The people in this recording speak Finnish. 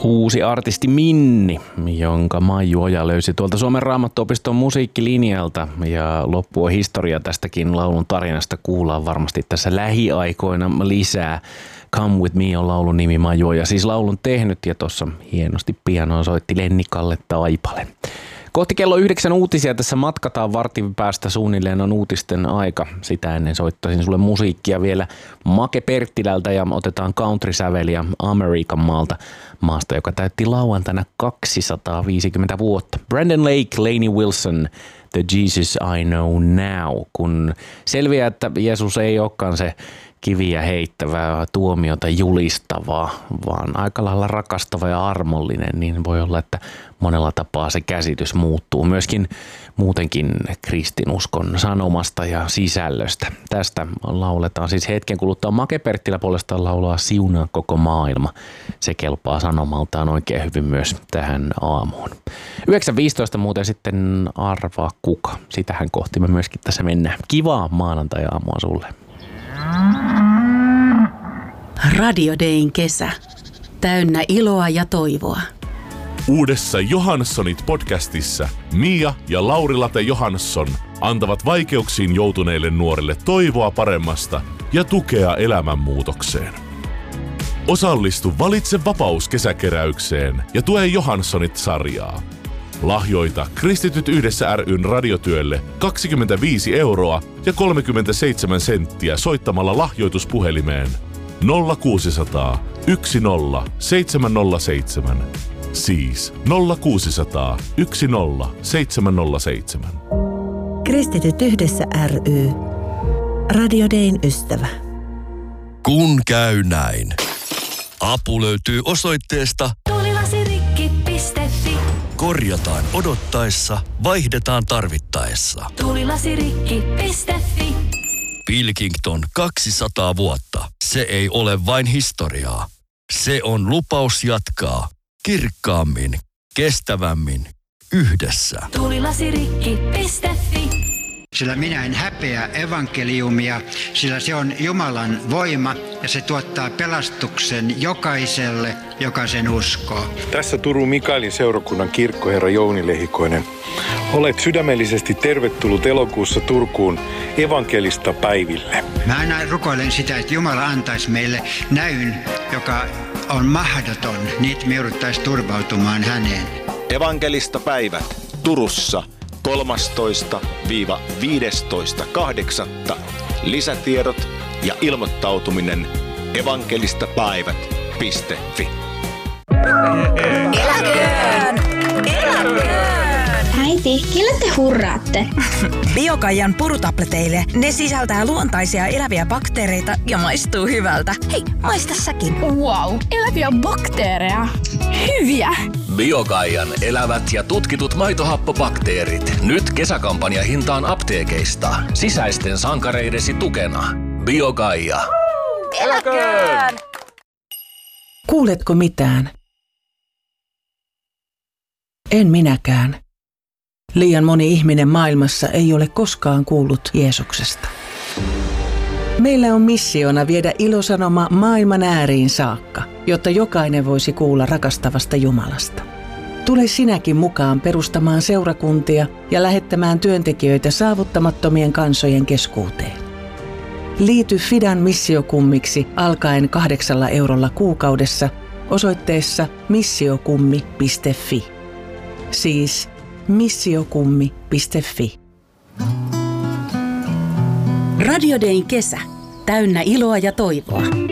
Uusi artisti Minni, jonka Maiju Oja löysi tuolta Suomen Raamattuopiston musiikkilinjalta, ja loppu on historia. Tästäkin laulun tarinasta kuullaan varmasti tässä lähiaikoina lisää. Come With Me on laulun nimi, Maiju Oja siis laulun tehnyt, ja tuossa hienosti pianoa soitti Lenni-Kalle Taipale. Kohti kello 9 uutisia tässä matkataan, vartin päästä suunnilleen on uutisten aika. Sitä ennen soittaisin sulle musiikkia vielä Make Perttilältä ja otetaan country-säveliä Amerikan maasta, joka täytti lauantaina 250 vuotta. Brandon Lake, Lainey Wilson, The Jesus I Know Now, kun selviää, että Jeesus ei olekaan se kiviä heittävää, tuomiota julistavaa, vaan aika lailla rakastava ja armollinen, niin voi olla, että monella tapaa se käsitys muuttuu myöskin muutenkin kristinuskon sanomasta ja sisällöstä. Tästä lauletaan siis hetken kuluttua. Make Perttilä puolestaan laulaa Siunaa koko maailma. Se kelpaa sanomaltaan oikein hyvin myös tähän aamuun. 9.15 muuten sitten arvaa kuka. Sitähän kohti me myöskin tässä mennään. Kivaa maanantai-aamua sulle. Radio Dayn kesä. Täynnä iloa ja toivoa. Uudessa Johanssonit podcastissa Mia ja Lauri-Late Johansson antavat vaikeuksiin joutuneille nuorille toivoa paremmasta ja tukea elämänmuutokseen. Osallistu Valitse vapaus -kesäkeräykseen ja tue Johanssonit-sarjaa. Lahjoita Kristityt yhdessä ry:n radiotyölle 25 € ja 37 senttiä soittamalla lahjoituspuhelimeen 0600 10 707. Siis 0600 10 707. Kristityt yhdessä ry. Radio Dayn ystävä. Kun käy näin. Apu löytyy osoitteesta tuulilasirikki.fi. Korjataan odottaessa, vaihdetaan tarvittaessa. Tuulilasirikki.fi. Pilkington 200 vuotta. Se ei ole vain historiaa. Se on lupaus jatkaa kirkkaammin, kestävämmin, yhdessä. Tuulilasirikki.fi. Sillä minä en häpeä evankeliumia, sillä se on Jumalan voima ja se tuottaa pelastuksen jokaiselle, joka sen uskoo. Tässä Turun Mikaelin seurakunnan kirkkoherra Jouni Lehikoinen. Olet sydämellisesti tervetullut elokuussa Turkuun evankelista päiville. Mä aina rukoilen sitä, että Jumala antaisi meille näyn, joka on mahdoton. Niitä me jouduttaisiin turvautumaan häneen. Evankelista päivät Turussa 13-15.8. Lisätiedot ja ilmoittautuminen evankelistapäivät.fi. Eläköön! Eläköön! Äiti, kelle te hurraatte? Biokaijan purutableteille. Ne sisältää luontaisia eläviä bakteereita ja maistuu hyvältä. Hei, maista säkin. Wow, eläviä bakteereja. Hyviä! Biokaijan elävät ja tutkitut maitohappobakteerit. Nyt kesäkampanja hintaan apteekeista. Sisäisten sankareidesi tukena. Biokaija. Eläköön! Kuuletko mitään? En minäkään. Liian moni ihminen maailmassa ei ole koskaan kuullut Jeesuksesta. Meillä on missiona viedä ilosanoma maailman ääriin saakka, jotta jokainen voisi kuulla rakastavasta Jumalasta. Tule sinäkin mukaan perustamaan seurakuntia ja lähettämään työntekijöitä saavuttamattomien kansojen keskuuteen. Liity Fidan missiokummiksi alkaen 8 € kuukaudessa osoitteessa missiokummi.fi. Siis missiokummi.fi. Radio Dayn kesä. Täynnä iloa ja toivoa.